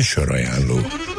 Műsorajánló.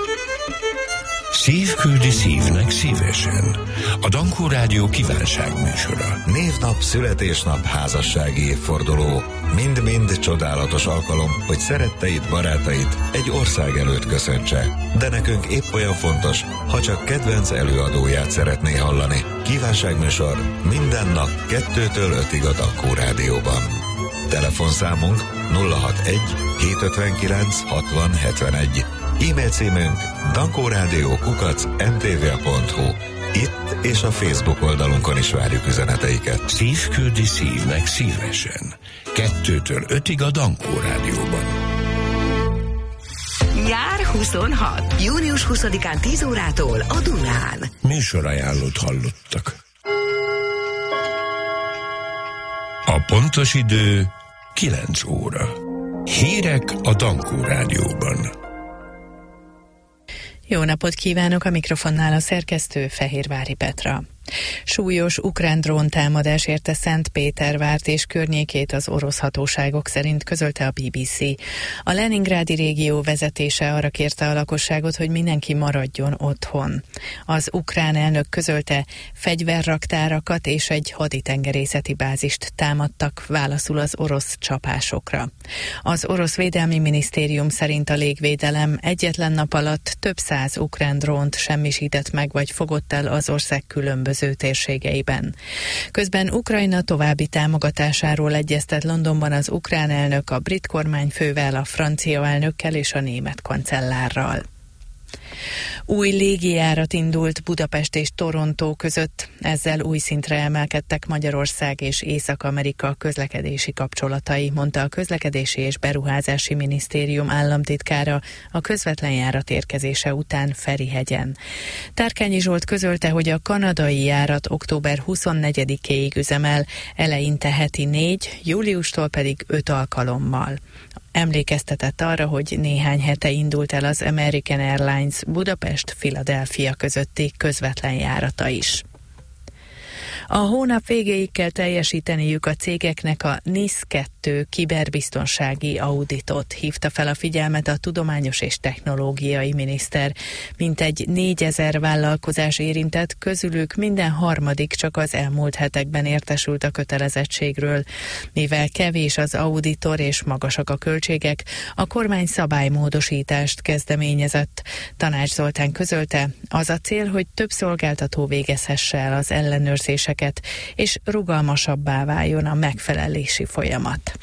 Szív küldi szívnek szívesen. A Dankó Rádió kívánságműsora. Névnap, születésnap, házassági évforduló. Mind-mind csodálatos alkalom, hogy szeretteid, barátait egy ország előtt köszöntse. De nekünk épp olyan fontos, ha csak kedvenc előadóját szeretné hallani. Kívánságműsor minden nap 2-től 5-ig a Dankó Rádióban. Telefonszámunk 061 759 60 71. E-mail címünk dankoradio@mtva.hu. Itt és a Facebook oldalunkon is várjuk üzeneteiket. Szív küldi szívnek szívesen. 2-től 5-ig a Dankó Rádióban. Nyár 26. Június 20-án 10 órától a Dunán. Műsorajánlót hallottak. A pontos idő 9 óra. Hírek a Dankó Rádióban. Jó napot kívánok, a mikrofonnál a szerkesztő Fehérvári Petra. Súlyos ukrán dróntámadás érte Szentpétervárt és környékét az orosz hatóságok szerint, közölte a BBC. A leningrádi régió vezetése arra kérte a lakosságot, hogy mindenki maradjon otthon. Az ukrán elnök közölte, fegyverraktárakat és egy haditengerészeti bázist támadtak válaszul az orosz csapásokra. Az orosz védelmi minisztérium szerint a légvédelem egyetlen nap alatt több száz ukrán drónt semmisített meg vagy fogott el az ország különböző térségeiben. Közben Ukrajna további támogatásáról egyeztet Londonban az ukrán elnök a brit kormányfővel, a francia elnökkel és a német kancellárral. Új légijárat indult Budapest és Torontó között, ezzel új szintre emelkedtek Magyarország és Észak-Amerika közlekedési kapcsolatai, mondta a Közlekedési és Beruházási Minisztérium államtitkára a közvetlen járat érkezése után Ferihegyen. Tárkányi Zsolt közölte, hogy a kanadai járat október 24-éig üzemel, eleinte heti 4, júliustól pedig 5 alkalommal. Emlékeztetett arra, hogy néhány hete indult el az American Airlines Budapest-Philadelphia közötti közvetlen járata is. A hónap végéig kell teljesíteniük a cégeknek a NIS-2 kiberbiztonsági auditot, hívta fel a figyelmet a tudományos és technológiai miniszter. Mintegy 4000 vállalkozás érintett, közülük minden harmadik csak az elmúlt hetekben értesült a kötelezettségről. Mivel kevés az auditor és magasak a költségek, a kormány szabálymódosítást kezdeményezett. Tanács Zoltán közölte, az a cél, hogy több szolgáltató végezhesse el az ellenőrzéseket, és rugalmasabbá váljon a megfelelési folyamat.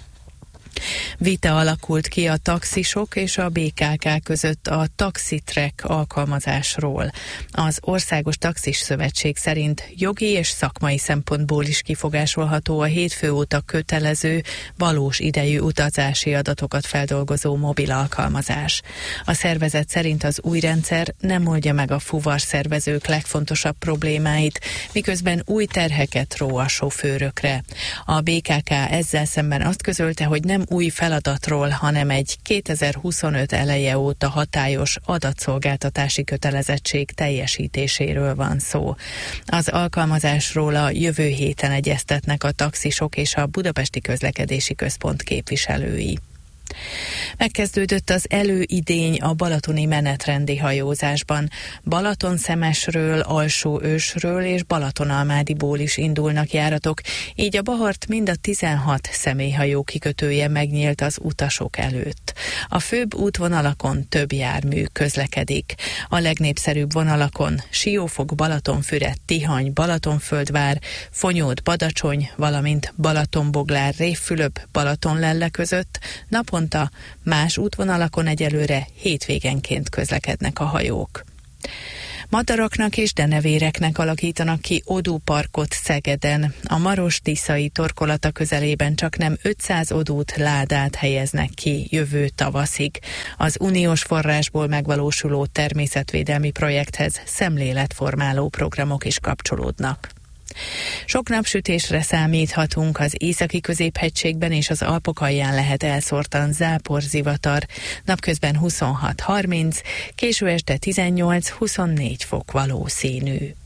Vita alakult ki a taxisok és a BKK között a TaxiTrack alkalmazásról. Az Országos Taxis Szövetség szerint jogi és szakmai szempontból is kifogásolható a hétfő óta kötelező, valós idejű utazási adatokat feldolgozó mobil alkalmazás. A szervezet szerint az új rendszer nem oldja meg a fuvarszervezők legfontosabb problémáit, miközben új terheket ró a sofőrökre. A BKK ezzel szemben azt közölte, hogy nem új feladatról, hanem egy 2025 eleje óta hatályos adatszolgáltatási kötelezettség teljesítéséről van szó. Az alkalmazásról a jövő héten egyeztetnek a taxisok és a Budapesti Közlekedési Központ képviselői. Megkezdődött az előidény a balatoni menetrendi hajózásban. Balatonszemesről, Alsóősről és Balatonalmádiból is indulnak járatok, így a Bahart mind a 16 személyhajó kikötője megnyílt az utasok előtt. A főbb útvonalakon több jármű közlekedik. A legnépszerűbb vonalakon Siófok, Balatonfüred, Tihany, Balatonföldvár, Fonyód, Badacsony, valamint Balatonboglár, Révfülöp, Balatonlelle között naponta, más útvonalakon egyelőre hétvégenként közlekednek a hajók. Madaraknak és denevéreknek alakítanak ki odúparkot Szegeden. A Maros-Tiszai torkolata közelében csaknem 500 odút, ládát helyeznek ki jövő tavaszig. Az uniós forrásból megvalósuló természetvédelmi projekthez szemléletformáló programok is kapcsolódnak. Sok napsütésre számíthatunk, az északi középhegységben és az Alpok alján lehet elszórtan záporzivatar. Napközben 26-30, késő este 18-24 fok valószínű.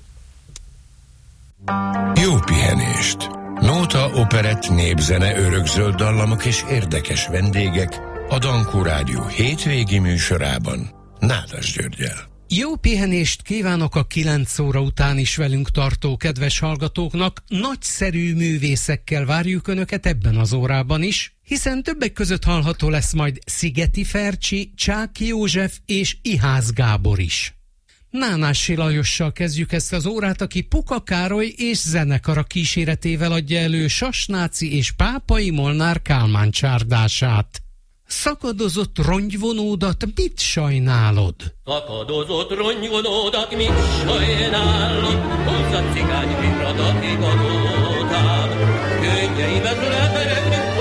Jó pihenést! Nóta, operett, népzene, örökzöld dallamok és érdekes vendégek A Dankó Rádió hétvégi műsorában Nádas Györggyel. Jó pihenést kívánok a 9 óra után is velünk tartó kedves hallgatóknak. Nagyszerű művészekkel várjuk Önöket ebben az órában is, hiszen többek között hallható lesz majd Szigeti Fercsi, Csáky József és Ihász Gábor is. Nánássi Lajossal kezdjük ezt az órát, aki Puka Károly és zenekara kíséretével adja elő Sasnáci és Pápai Molnár Kálmán csárdását. Szakadozott rongyvonódat mit sajnálod? Szakadozott rongyvonódat mit sajnálod? Húsz a cigány vibradat igadótám, könnyeimet leperegnek,